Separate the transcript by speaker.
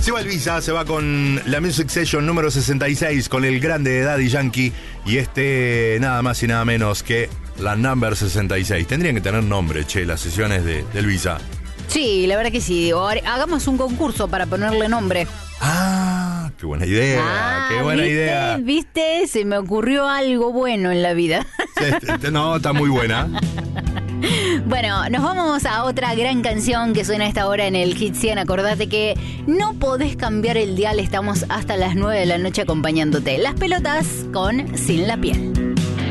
Speaker 1: Se va Elvisa, se va con la Music Session número 66 con el grande Daddy Yankee y nada más y nada menos que la Number 66. Tendrían que tener nombre, las sesiones de Elvisa.
Speaker 2: Sí, la verdad que sí. Hagamos un concurso para ponerle nombre.
Speaker 1: Ah, qué buena idea, qué buena idea.
Speaker 2: ¿Viste? Se me ocurrió algo bueno en la vida.
Speaker 1: No, está muy buena.
Speaker 2: Bueno, nos vamos a otra gran canción que suena a esta hora en el Hit 100. Acordate que no podés cambiar el dial, estamos hasta las 9 de la noche acompañándote. Las Pelotas con Sin la Piel.